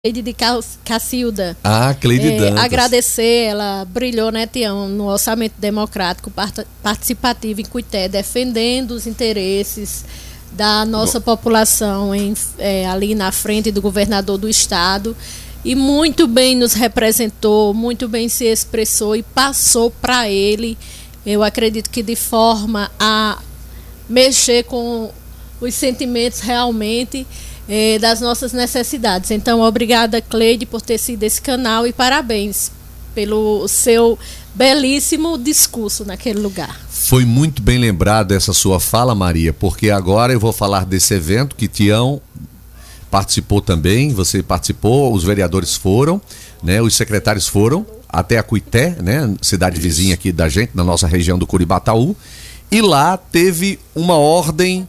Cleide de Cacilda. Cleide Dantas. Agradecer, ela brilhou, né, Tião, no orçamento democrático participativo em Cuité, defendendo os interesses da nossa população ali na frente do governador do estado, e muito bem nos representou, muito bem se expressou e passou para ele, eu acredito que de forma a mexer com os sentimentos realmente das nossas necessidades. Então, obrigada, Cleide, por ter sido esse canal, e parabéns pelo seu belíssimo discurso naquele lugar. Foi muito bem lembrado essa sua fala, Maria, porque agora eu vou falar desse evento que Tião participou também, você participou, os vereadores foram, né, os secretários foram até a Cuité, né, cidade vizinha aqui da gente, na nossa região do Curibataú, e lá teve uma ordem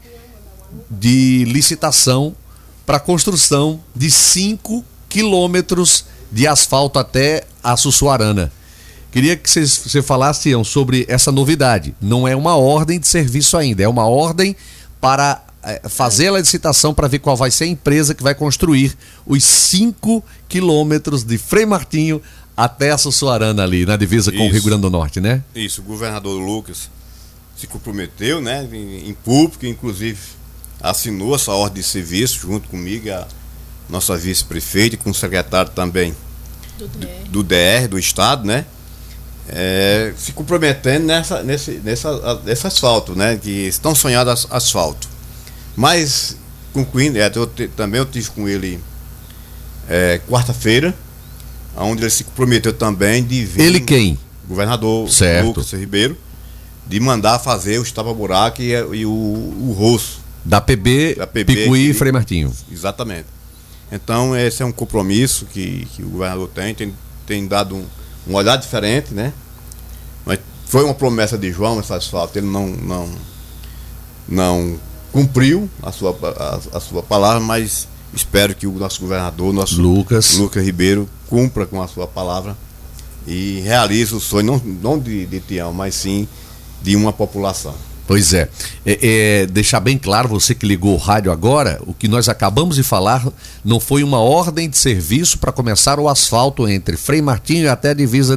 de licitação para a construção de 5 quilômetros de asfalto até a Sussuarana. Queria que você falasse, Tião, sobre essa novidade. Não é uma ordem de serviço ainda, é uma ordem para fazer a licitação para ver qual vai ser a empresa que vai construir os 5 quilômetros de Frei Martinho até a Sussuarana ali, na divisa com o Rio Grande do Norte, né? Isso, o governador Lucas se comprometeu, né, em público, inclusive assinou essa ordem de serviço junto comigo, a nossa vice-prefeita, e com o secretário também do DR, do estado, né? Se comprometendo nesse asfalto, né? Que estão sonhados asfalto. Mas, concluindo, também eu tive com ele quarta-feira, onde ele se comprometeu também de vir. Ele quem? Governador Lucas Ribeiro, de mandar fazer o tapa-buraco e o roço. Da PB Picuí e Frei Martinho. Exatamente. Então, esse é um compromisso que o governador tem dado um olhar diferente, né? Mas foi uma promessa de João, esse asfalto, ele não cumpriu a sua palavra, mas espero que o nosso governador, Lucas Ribeiro, cumpra com a sua palavra e realize o sonho, não de Tião, mas sim de uma população. Pois é. Deixar bem claro, você que ligou o rádio agora, o que nós acabamos de falar não foi uma ordem de serviço para começar o asfalto entre Frei Martinho e até a divisa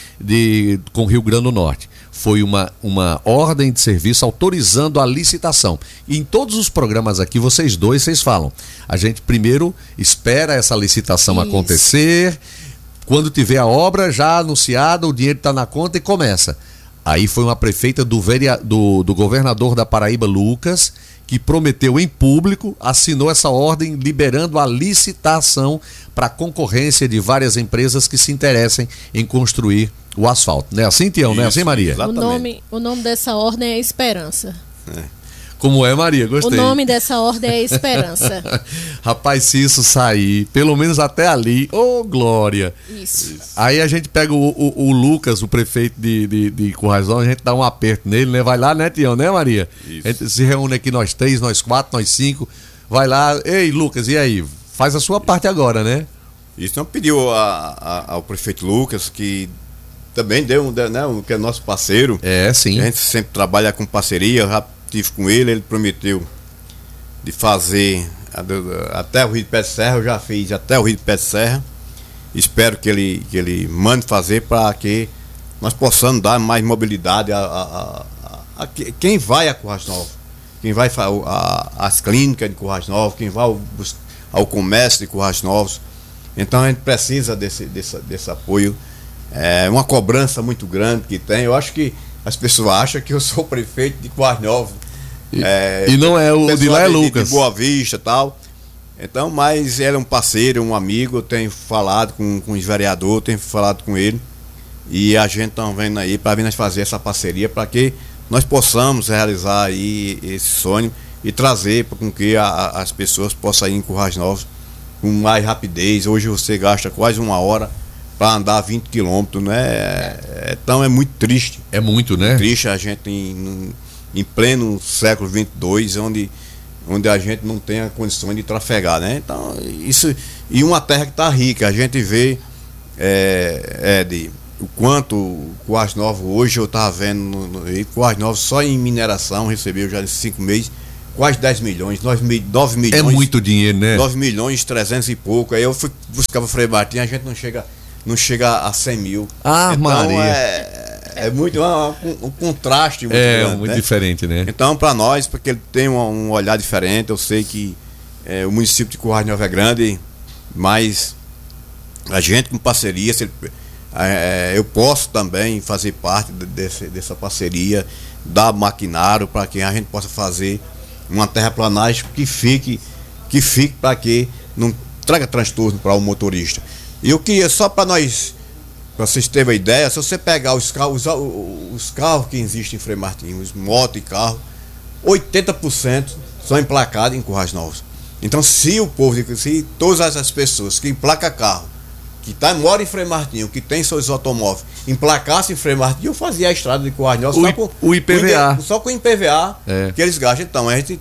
com o Rio Grande do Norte. Foi uma ordem de serviço autorizando a licitação. E em todos os programas aqui, vocês falam. A gente primeiro espera essa licitação acontecer, quando tiver a obra já anunciada, o dinheiro está na conta e começa. Aí foi uma prefeita do governador da Paraíba, Lucas, que prometeu em público, assinou essa ordem liberando a licitação para a concorrência de várias empresas que se interessem em construir o asfalto. Não é assim, Tião? Não é assim, Maria? O nome dessa ordem é Esperança. Como é, Maria? Gostei. O nome dessa ordem é Esperança. Rapaz, se isso sair, pelo menos até ali, glória. Isso. Aí a gente pega o Lucas, o prefeito de Currais Novos, a gente dá um aperto nele, né? Vai lá, né, Tião, né, Maria? Isso. A gente se reúne aqui, nós 3, nós 4, nós 5, vai lá, ei, Lucas, e aí? Faz a sua parte agora, né? Isso, então pediu ao prefeito Lucas, que também deu, né, que é nosso parceiro. Sim. A gente sempre trabalha com parceria, tive com ele prometeu de fazer até o Rio de Pé de Serra, eu já fiz até o Rio de Pé de Serra, espero que ele mande fazer para que nós possamos dar mais mobilidade a quem vai a Currais Novos, quem vai às clínicas de Currais Novos, quem vai ao comércio de Currais Novos. Então a gente precisa desse apoio, é uma cobrança muito grande que tem. Eu acho que as pessoas acham que eu sou o prefeito de Currais Novos. E não é, o de lá é Lucas. De Boa Vista e tal. Então, mas ele é um parceiro, um amigo. Eu tenho falado com os vereadores, tenho falado com ele. E a gente está vendo aí para vir nós fazer essa parceria para que nós possamos realizar aí esse sonho e trazer com que as pessoas possam ir em Currais Novos com mais rapidez. Hoje você gasta quase 1 hora para andar 20 quilômetros, né? Então é muito triste. É muito, né? Triste a gente em pleno século XXII, onde a gente não tem a condição de trafegar, né? Então, isso. E uma terra que está rica, a gente vê o quanto Currais Novos, hoje eu estava vendo Currais Novos só em mineração, recebeu já nesses 5 meses quase 10 milhões, 9 milhões. É muito dinheiro, né? 9 milhões, 300 e pouco. Aí eu fui buscar o Frei Martinho, a gente não chega a 100 mil. Ah, então Maria. é muito um contraste muito grande, muito né? diferente, né? Então, para nós, porque ele tem um olhar diferente, eu sei que o município de Currais Novos é grande, mas a gente com parceria, eu posso também fazer parte dessa parceria, dar maquinário para que a gente possa fazer uma terraplanagem que fique para que não traga transtorno para o motorista. E eu queria, só para vocês terem uma ideia, se você pegar os carros que existem em Frei Martinho, os motos e carros, 80% são emplacados em Currais Novos. Então, se todas essas pessoas que emplacam carro, que moram em Frei Martinho, que tem seus automóveis, emplacassem em Frei Martinho, eu fazia a estrada de Currais Novos o IPVA. Só com o IPVA que eles gastam. Então, a gente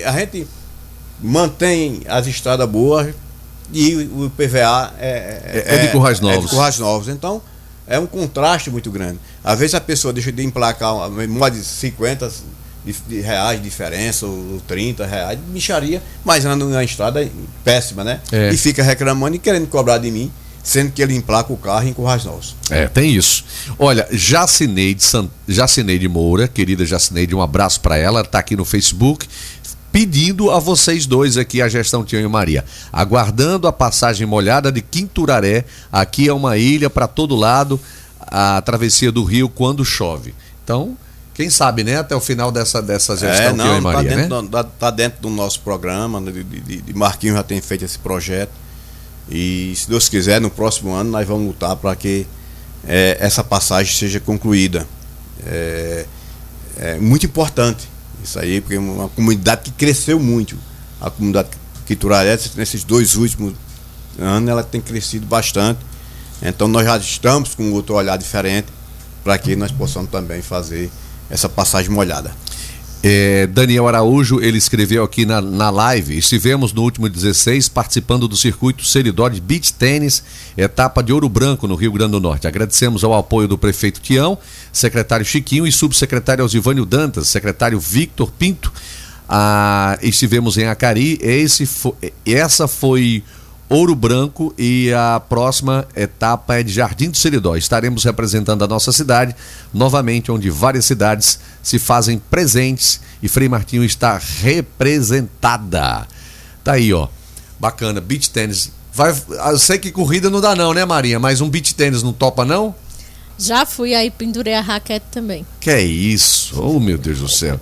mantém as estradas boas e o IPVA de Currais Novos. É de Currais Novos. Então, é um contraste muito grande. Às vezes a pessoa deixa de emplacar mais de 50 reais de diferença, ou 30 reais, mixaria, mas anda na estrada péssima, né? E fica reclamando e querendo cobrar de mim, sendo que ele emplaca o carro em Currais Novos. Tem isso. Olha, Jacineide Moura, querida Jacineide, um abraço para ela, tá aqui no Facebook, pedindo a vocês dois aqui, a gestão Tião e Maria, aguardando a passagem molhada de Quinturaré. Aqui é uma ilha para todo lado, a travessia do rio quando chove. Então, quem sabe, né? Até o final dessa gestão Tião e Maria, né? Tá dentro do nosso programa, de Marquinhos já tem feito esse projeto. E se Deus quiser, no próximo ano nós vamos lutar para que essa passagem seja concluída. É muito importante isso aí, porque é uma comunidade que cresceu muito. A comunidade Quinturaré, nesses 2 últimos anos, ela tem crescido bastante. Então nós já estamos com outro olhar diferente para que nós possamos também fazer essa passagem molhada. Daniel Araújo, ele escreveu aqui na live: estivemos no último 16 participando do circuito Seridó de Beach Tênis, etapa de Ouro Branco, no Rio Grande do Norte. Agradecemos ao apoio do prefeito Tião, secretário Chiquinho e subsecretário Alzivânio Dantas, secretário Victor Pinto. Estivemos em Acari. Essa foi Ouro Branco e a próxima etapa é de Jardim do Seridó. Estaremos representando a nossa cidade novamente, onde várias cidades se fazem presentes e Frei Martinho está representada. Tá aí, ó. Bacana, beach tênis. Eu sei que corrida não dá não, né, Marinha? Mas um beach tênis não topa não? Já fui, aí pendurei a raquete também. Que é isso? Oh, meu Deus do céu.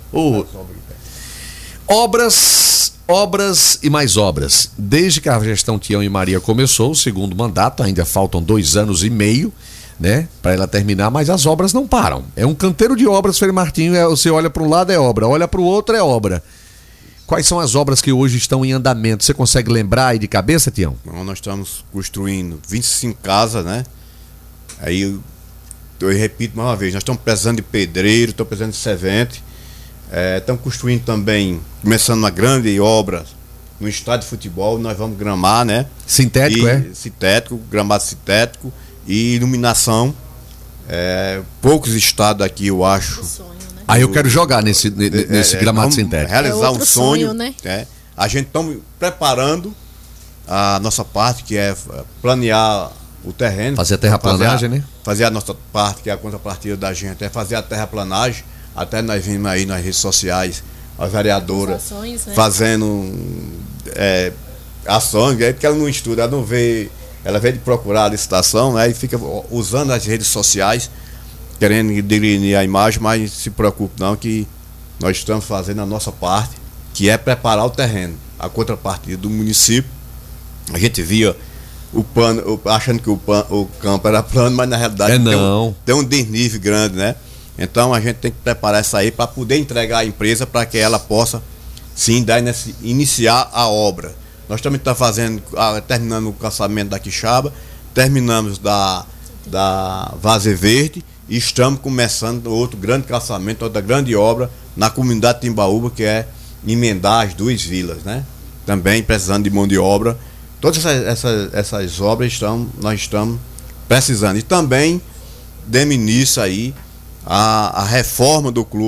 Obras e mais obras. Desde que a gestão Tião e Maria começou o segundo mandato, ainda faltam 2 anos e meio, né, para ela terminar, mas as obras não param. É um canteiro de obras, Frei Martinho. Você olha para um lado, é obra, olha para o outro, é obra. Quais são as obras que hoje estão em andamento? Você consegue lembrar aí de cabeça, Tião? Nós estamos construindo 25 casas, né? Aí eu repito mais uma vez, nós estamos precisando de pedreiro, estamos precisando de servente. Estamos construindo também, começando uma grande obra no estádio de futebol. Nós vamos gramar, né? Sintético, Sintético, gramado sintético e iluminação. Poucos estados aqui, eu acho. Sonho, né? Aí eu quero jogar nesse gramado sintético. Realizar um sonho, né? A gente está preparando a nossa parte, que é planear o terreno. Fazer a terraplanagem, né? Fazer a nossa parte, que é a contrapartida da gente, é fazer a terraplanagem. Até nós vimos aí nas redes sociais a vereadora ações, né? Fazendo ações, porque ela não estuda, ela não vê, ela vem de procurar a licitação, né? E fica usando as redes sociais, querendo delinear a imagem, mas se preocupe não, que nós estamos fazendo a nossa parte, que é preparar o terreno. A contrapartida do município, a gente via o pano, achando que o campo era plano, mas na realidade tem um desnível grande, né? Então a gente tem que preparar isso aí para poder entregar à empresa, para que ela possa sim iniciar a obra. Nós também estamos terminando o calçamento da Quixaba, terminamos da Vaze Verde e estamos começando outro grande calçamento, outra grande obra na comunidade de Timbaúba, que é emendar as 2 vilas, né? Também precisando de mão de obra. Todas essas obras nós estamos precisando. E também demos início aí a reforma do clube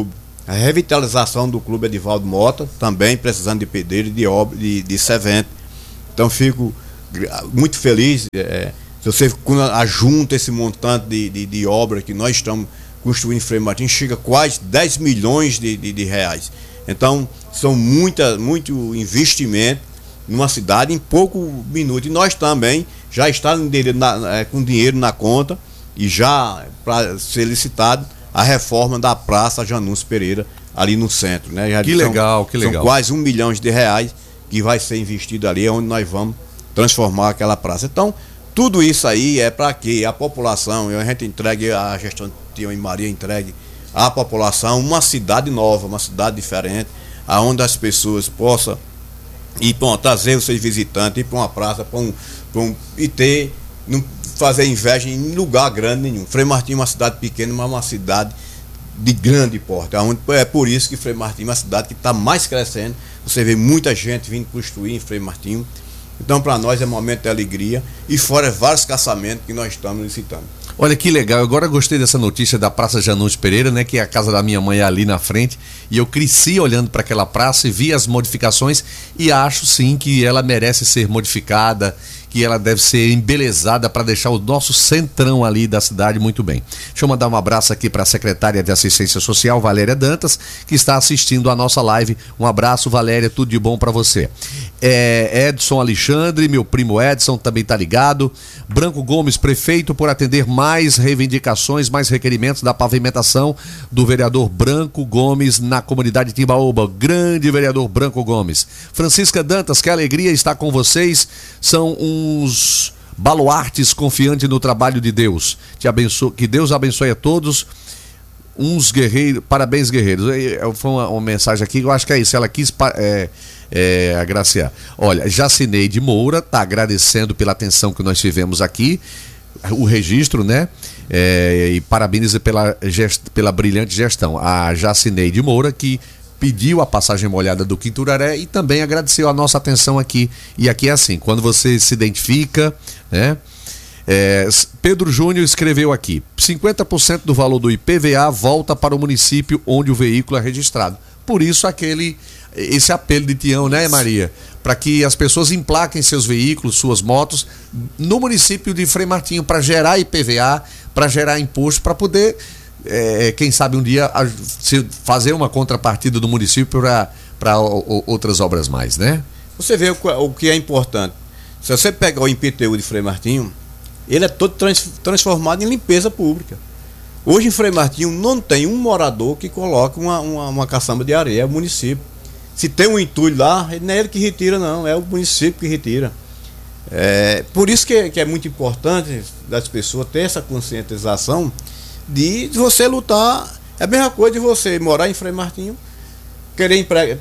A revitalização do Clube Edivaldo Mota, também precisando de pedreiro, de obra, de servente. Então fico muito feliz. Se você ajunta esse montante de obra que nós estamos construindo em Frei Martinho, chega a quase 10 milhões de reais. Então são muito investimento numa cidade em pouco minuto. E nós também já estamos com dinheiro na conta e já para ser licitado a reforma da Praça Janúncio Pereira, ali no centro, né? Que legal. São quase R$1 milhão que vai ser investido ali, onde nós vamos transformar aquela praça. Então, tudo isso aí é para que a população, a gente entregue, a gestão de Tião e Maria entregue à população uma cidade nova, uma cidade diferente, aonde as pessoas possam ir, trazer os seus visitantes, ir para uma praça, não fazer inveja em lugar grande nenhum. Frei Martinho é uma cidade pequena, mas uma cidade de grande porte. É por isso que Frei Martinho é uma cidade que está mais crescendo. Você vê muita gente vindo construir em Frei Martinho. Então, para nós é um momento de alegria. E fora vários caçamentos que nós estamos licitando. Olha que legal, agora eu gostei dessa notícia da Praça Janúncio Pereira, né, que é a casa da minha mãe ali na frente, e eu cresci olhando para aquela praça e vi as modificações e acho sim que ela merece ser modificada, que ela deve ser embelezada para deixar o nosso centrão ali da cidade muito bem. Deixa eu mandar um abraço aqui para a secretária de Assistência Social, Valéria Dantas, que está assistindo a nossa live. Um abraço, Valéria, tudo de bom para você. Edson Alexandre, meu primo Edson, também está ligado. Branco Gomes, prefeito, por atender mais reivindicações, mais requerimentos da pavimentação do vereador Branco Gomes na comunidade Timbaúba. Grande vereador Branco Gomes. Francisca Dantas, que alegria estar com vocês. São uns baluartes confiantes no trabalho de Deus. Que Deus abençoe a todos. Uns guerreiros, parabéns guerreiros. Foi uma mensagem aqui, eu acho que é isso. Ela quis agraciar. Olha, Jacineide Moura está agradecendo pela atenção que nós tivemos aqui, o registro, né? E parabeniza pela brilhante gestão. A Jacineide Moura, que pediu a passagem molhada do Quinturaré e também agradeceu a nossa atenção aqui. E aqui é assim, quando você se identifica, né? Pedro Júnior escreveu aqui: 50% do valor do IPVA volta para o município onde o veículo é registrado. Por isso esse apelo de Tião, né, Maria? Para que as pessoas emplaquem seus veículos, suas motos no município de Frei Martinho, para gerar IPVA, para gerar imposto, para poder quem sabe um dia fazer uma contrapartida do município para outras obras mais, né? Você vê o que é importante. Se você pegar o IPTU de Frei Martinho, ele é todo transformado em limpeza pública. Hoje em Frei Martinho não tem um morador que coloque uma caçamba de areia, é o município. Se tem um entulho lá, não é ele que retira, não, é o município que retira. Por isso que é muito importante das pessoas ter essa conscientização de você lutar. É a mesma coisa de você morar em Frei Martinho, querer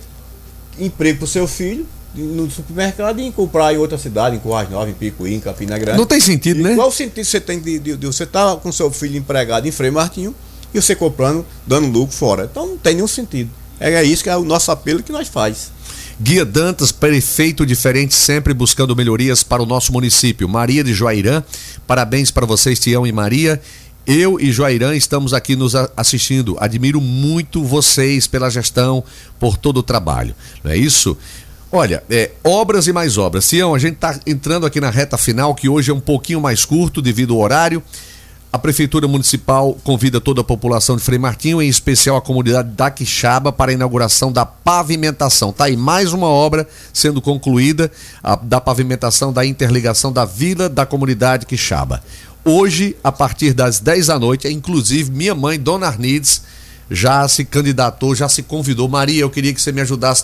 emprego para o seu filho no supermercado e comprar em outra cidade, em Currais Novas, em Picuí, em Campina Grande. Não tem sentido, né? Qual sentido você tem de você estar com seu filho empregado em Frei Martinho e você comprando, dando lucro fora? Então não tem nenhum sentido. É isso que é o nosso apelo que nós faz. Guia Dantas, prefeito diferente, sempre buscando melhorias para o nosso município. Maria de Joairã, parabéns para vocês, Tião e Maria. Eu e Joairã estamos aqui nos assistindo. Admiro muito vocês pela gestão, por todo o trabalho. Não é isso? Olha, obras e mais obras. Tião, a gente está entrando aqui na reta final, que hoje é um pouquinho mais curto devido ao horário. A Prefeitura Municipal convida toda a população de Frei Martinho, em especial a comunidade da Quixaba, para a inauguração da pavimentação. Está aí mais uma obra sendo concluída, da pavimentação da interligação da vila da comunidade Quixaba. Hoje, a partir das 10 da noite, inclusive minha mãe, Dona Arnides, já se candidatou, já se convidou. Maria, eu queria que você me ajudasse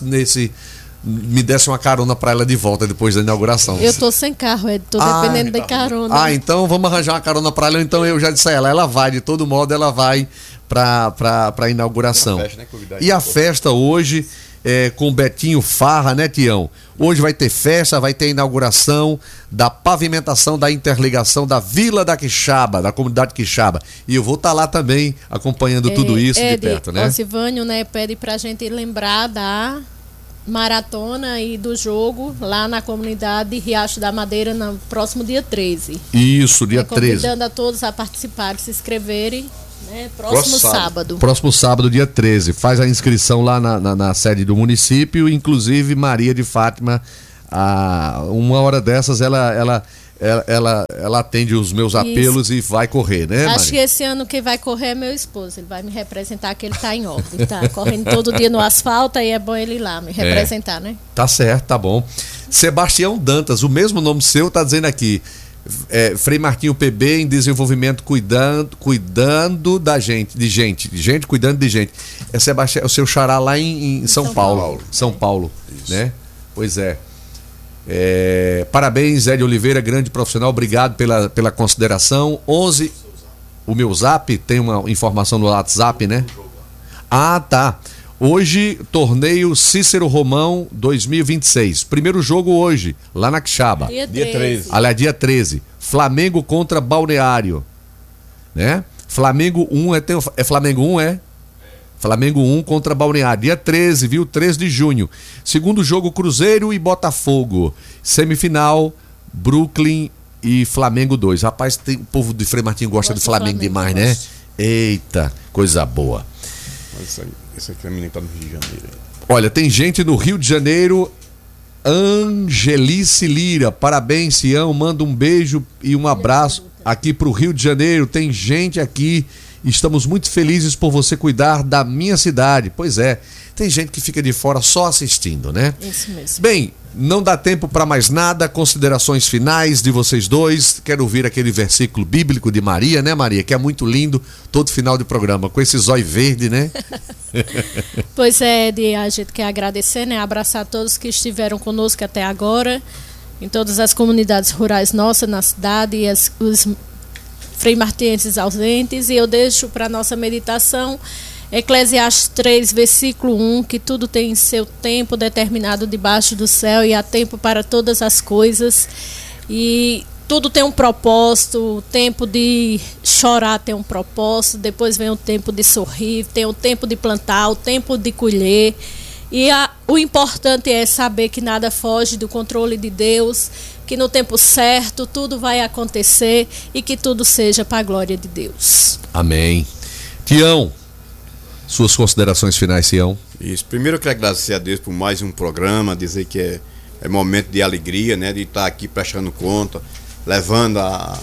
me desse uma carona para ela de volta depois da inauguração. Eu tô sem carro, tô dependendo da carona. Então vamos arranjar uma carona para ela. Então eu já disse a ela vai, de todo modo ela vai para a inauguração. E a festa hoje com o Betinho Farra, né, Tião? Hoje vai ter festa, vai ter inauguração da pavimentação da interligação da Vila da Quixaba, da comunidade Quixaba. E eu vou estar lá também acompanhando tudo isso de perto, né? O Silvânio, né, pede pra gente lembrar da maratona e do jogo lá na comunidade Riacho da Madeira no próximo dia 13. Isso, dia 13. Convidando a todos a participarem, se inscreverem né? Próximo sábado. Próximo sábado, dia 13. Faz a inscrição lá na sede do município, inclusive Maria de Fátima, uma hora dessas ela atende os meus apelos e vai correr, né, Maria? Acho que esse ano quem vai correr é meu esposo. Ele vai me representar, que ele tá em obra. Ele tá correndo todo dia no asfalto, aí é bom ele ir lá me representar, né? Tá certo, tá bom. Sebastião Dantas, o mesmo nome seu, tá dizendo aqui. Frei Martinho PB em desenvolvimento, cuidando da gente, de gente cuidando de gente. É Sebastião, o seu xará lá em São Paulo. São Paulo, né? Pois é. Parabéns, Zé de Oliveira, grande profissional, obrigado pela consideração. 11, o meu zap, tem uma informação no WhatsApp, né? Ah, tá. Hoje, torneio Cícero Romão 2026. Primeiro jogo hoje, lá na Quixaba. Dia 13. Aliás, dia 13. Flamengo contra Balneário. Né? Flamengo 1 é Flamengo 1, é? Flamengo 1 contra Balneário. Dia 13, viu? 13 de junho. Segundo jogo, Cruzeiro e Botafogo. Semifinal, Brooklyn e Flamengo 2. Rapaz, o povo de Frei Martinho gosta de Flamengo demais, né? Eita, coisa boa. Esse aqui é a menina que tá no Rio de Janeiro. Olha, tem gente no Rio de Janeiro. Angelice Lira, parabéns, Sião, manda um beijo e um abraço aqui pro Rio de Janeiro. Tem gente aqui, estamos muito felizes por você cuidar da minha cidade. Pois é, tem gente que fica de fora só assistindo, né? Isso mesmo. Bem, não dá tempo para mais nada, considerações finais de vocês dois. Quero ouvir aquele versículo bíblico de Maria, né, Maria? Que é muito lindo, todo final de programa, com esse zóio verde, né? Pois é, Edi, a gente quer agradecer, né? Abraçar todos que estiveram conosco até agora, em todas as comunidades rurais nossas, na cidade, e os freimartienses ausentes. E eu deixo para nossa meditação Eclesiastes 3, versículo 1, que tudo tem seu tempo determinado debaixo do céu e há tempo para todas as coisas. E tudo tem um propósito, o tempo de chorar tem um propósito, depois vem o tempo de sorrir, tem o tempo de plantar, o tempo de colher. E o importante é saber que nada foge do controle de Deus, que no tempo certo tudo vai acontecer e que tudo seja para a glória de Deus. Amém. Tião, suas considerações finais, Sião. Isso. Primeiro eu quero agradecer a Deus por mais um programa, dizer que é momento de alegria, né, de estar aqui prestando conta, levando a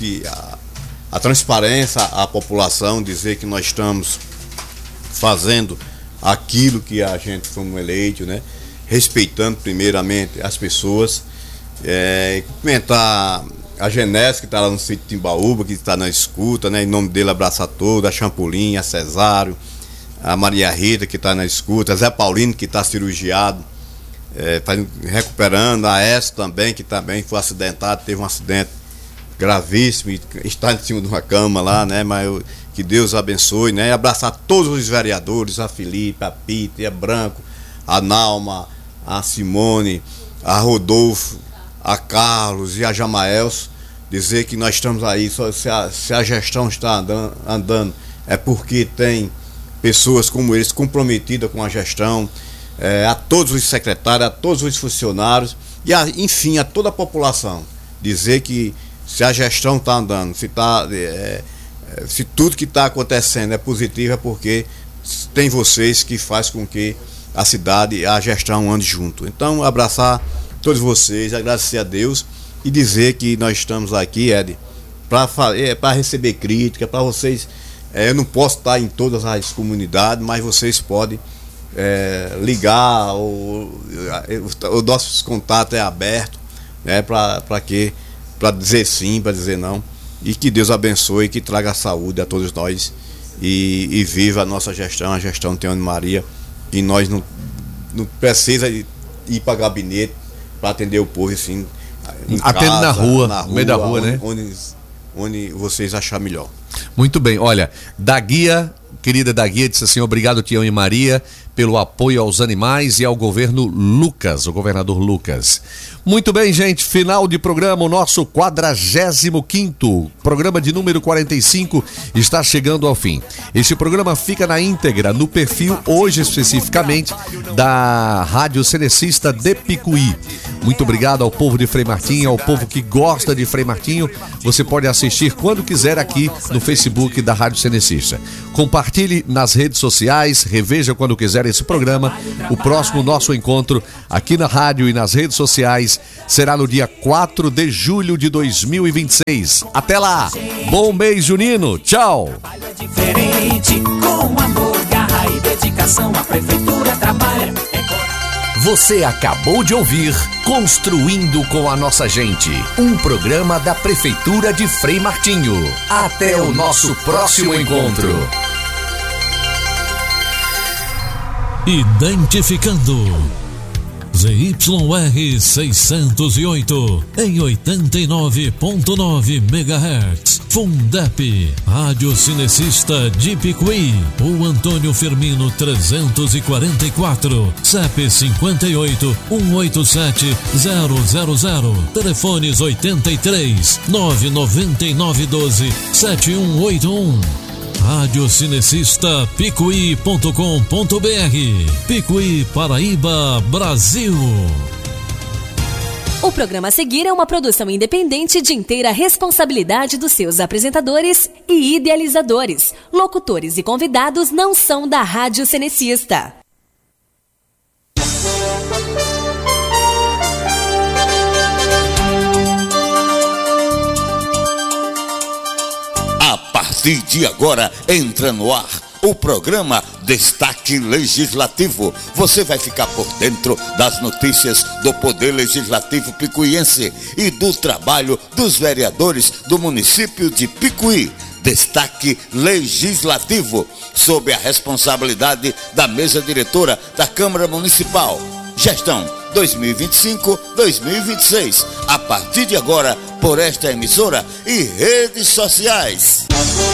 transparência à população, dizer que nós estamos fazendo aquilo que a gente fomos eleitos, né, respeitando primeiramente as pessoas, cumprimentar a Genésio, que está lá no sítio Timbaúba, que está na escuta, né, em nome dele abraçar todos, a Champolim, a Cesário, a Maria Rita, que está na escuta, a Zé Paulino, que está cirurgiado, recuperando, a S também, que também foi acidentado, teve um acidente gravíssimo e está em cima de uma cama lá, né? Mas que Deus abençoe, né? E abraçar todos os vereadores, a Felipe, a Pita, a Branco, a Nalma, a Simone, a Rodolfo, a Carlos e a Jamaelso, dizer que nós estamos aí, se a gestão está andando é porque tem pessoas como eles comprometidas com a gestão, a todos os secretários, a todos os funcionários e enfim a toda a população, dizer que se a gestão está andando, se tudo que está acontecendo é positivo, é porque tem vocês que faz com que a cidade e a gestão ande junto. Então abraçar todos vocês, agradecer a Deus e dizer que nós estamos aqui, Ed, para receber crítica, para vocês. Eu não posso estar em todas as comunidades, mas vocês podem ligar, o nosso contato é aberto, né, para dizer sim, para dizer não, e que Deus abençoe, que traga saúde a todos nós e viva a nossa gestão, a gestão Tião de Maria, que nós não precisa ir para gabinete para atender o povo assim, atende casa, no meio da rua, né? Onde vocês acharem melhor. Muito bem, olha, da guia, querida da guia, disse assim, obrigado Tião e Maria pelo apoio aos animais e ao governo Lucas, o governador Lucas. Muito bem, gente, final de programa, o nosso 45º programa de número 45 está chegando ao fim. Este programa fica na íntegra no perfil, hoje especificamente, da Rádio Cenecista de Picuí. Muito obrigado ao povo de Frei Martinho, ao povo que gosta de Frei Martinho. Você pode assistir quando quiser aqui no Facebook da Rádio Cenecista. Compartilhe nas redes sociais, reveja quando quiser esse programa. O próximo nosso encontro aqui na rádio e nas redes sociais será no dia 4 de julho de 2026. Até lá! Bom mês junino! Tchau! Diferente, com amor, garra e dedicação, a prefeitura trabalha. Você acabou de ouvir Construindo com a Nossa Gente, um programa da Prefeitura de Frei Martinho. Até o nosso próximo encontro. Identificando ZYR 608 em 89.9 MHz. Fundep, Rádio Cenecista de Picuí. O Antônio Firmino 344, CEP 58 187 000. Telefones 83 999 12 7181. Rádio Cenecista Picuí.com.br. Picuí, Paraíba, Brasil. O programa a seguir é uma produção independente de inteira responsabilidade dos seus apresentadores e idealizadores. Locutores e convidados não são da Rádio Cenecista. A partir de agora, entra no ar o programa Destaque Legislativo. Você vai ficar por dentro das notícias do Poder Legislativo picuiense e do trabalho dos vereadores do município de Picuí. Destaque Legislativo, sob a responsabilidade da mesa diretora da Câmara Municipal. Gestão 2025-2026. A partir de agora, por esta emissora e redes sociais.